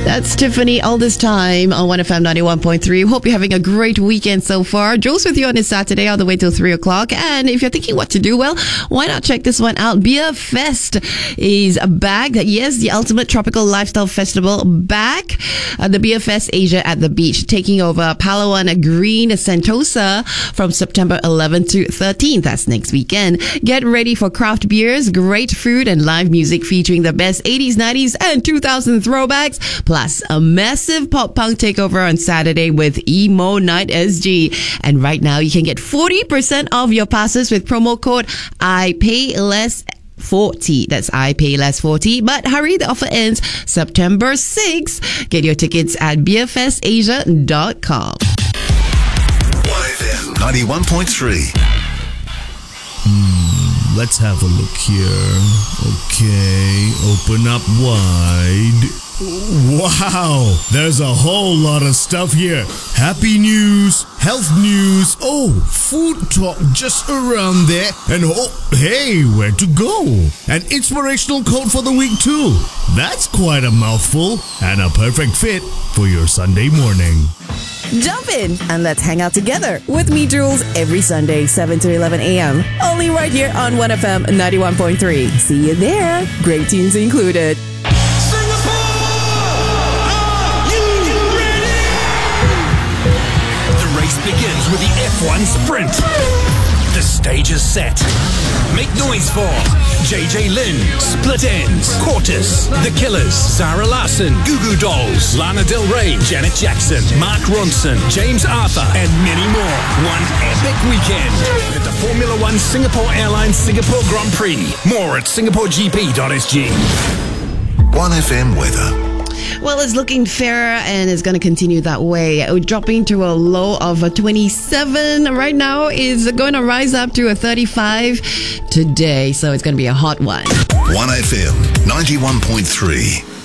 That's Tiffany all this time on 1FM 91.3. Hope you're having a great weekend so far. Joe's with you on this Saturday all the way till 3 o'clock. And if you're thinking what to do, well, why not check this one out? Beer Fest is back. Yes, the ultimate tropical lifestyle festival back. The Beer Fest Asia at the Beach, taking over Palawan Green Sentosa from September 11th to 13th. That's next weekend. Get ready for craft beers, great food, and live music featuring the best 80s, 90s, and 2000 throwbacks. Plus, a massive pop punk takeover on Saturday with Emo Night SG. And right now, you can get 40% off your passes with promo code IPAYLESS40. That's IPAYLESS40. But hurry, the offer ends September 6th. Get your tickets at beerfestasia.com. 1FM 91.3. Let's have a look here. Okay, open up wide. Wow, there's a whole lot of stuff here. Happy news, health news, food talk just around there, and hey, where to go? An inspirational quote for the week too. That's quite a mouthful and a perfect fit for your Sunday morning. Jump in and let's hang out together with me, Jules, every Sunday, 7 to 11 a.m. Only right here on 1FM 91.3. See you there. Great tunes included. Begins with the F1 Sprint. The stage is set. Make noise for JJ Lin, Split Enz, Cortus, The Killers, Zara Larsson, Goo Goo Dolls, Lana Del Rey, Janet Jackson, Mark Ronson, James Arthur, and many more. One epic weekend at the Formula One Singapore Airlines Singapore Grand Prix. More at singaporegp.sg. 1FM weather. Well, it's looking fairer and it's going to continue that way. Dropping to a low of 27 right now is going to rise up to a 35 today. So it's going to be a hot one. 1FM 91.3.